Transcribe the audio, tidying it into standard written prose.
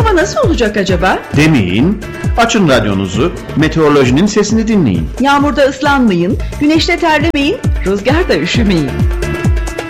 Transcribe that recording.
hava nasıl olacak acaba? Demeyin, açın radyonuzu, meteorolojinin sesini dinleyin. Yağmurda ıslanmayın, güneşte terlemeyin, rüzgarda üşümeyin.